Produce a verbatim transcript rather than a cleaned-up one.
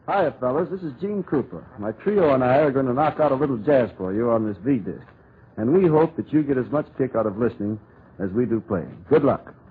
Hiya, fellas. This is Gene Cooper. My trio and I are going to knock out a little jazz for you on this V-disc. And we hope that you get as much kick out of listening as we do playing. Good luck.